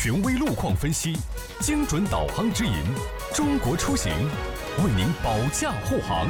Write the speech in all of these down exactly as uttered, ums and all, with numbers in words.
权威路况分析，精准导航指引。中国出行为您保驾护航。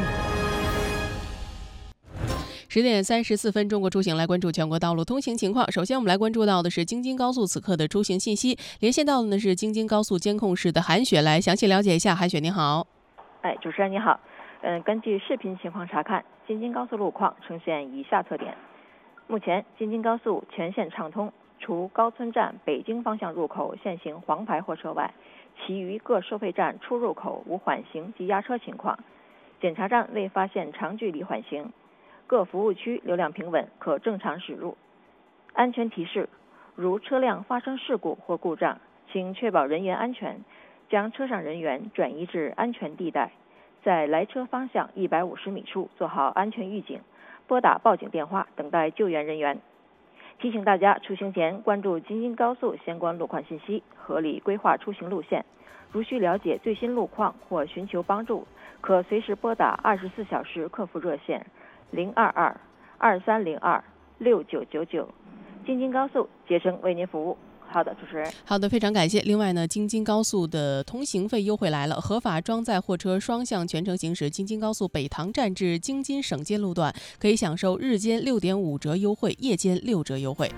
十点三十四分，中国出行来关注全国道路通行情况。首先，我们来关注到的是京津高速此刻的出行信息。连线到的呢是京津高速监控室的韩雪，来详细了解一下。韩雪，你好。 哎，主持人你好。嗯，根据视频情况查看，京津高速路况呈现以下特点。目前，京津高速全线畅通，除高村站北京方向入口限行黄牌货车外，其余各收费站出入口无缓行及压车情况，检查站未发现长距离缓行，各服务区流量平稳，可正常驶入。安全提示：如车辆发生事故或故障，请确保人员安全，将车上人员转移至安全地带，在来车方向一百五十米处做好安全预警，拨打报警电话等待救援人员。提醒大家出行前关注京津高速相关路况信息，合理规划出行路线。如需了解最新路况或寻求帮助，可随时拨打二十四小时客服热线零二二二三零二六九九九，京津高速竭诚为您服务。好的，主持人。 好的，非常感谢。另外呢，京津高速的通行费优惠来了，合法装载货车双向全程行驶京津高速北塘站至京津省间路段，可以享受日间六点五折优惠，夜间六折优惠。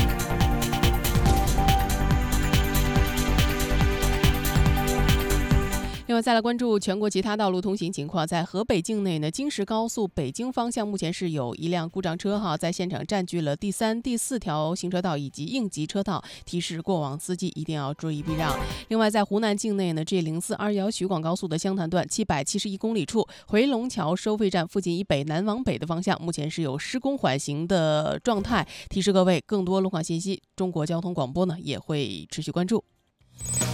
另外再来关注全国其他道路通行情况，在河北境内呢，京石高速北京方向目前是有一辆故障车哈，在现场占据了第三、第四条行车道以及应急车道，提示过往司机一定要注意避让。另外在湖南境内呢 ，G 零四二幺徐广高速的湘潭段七百七十一公里处，回龙桥收费站附近以北南往北的方向，目前是有施工缓行的状态，提示各位更多路况信息，中国交通广播呢也会持续关注。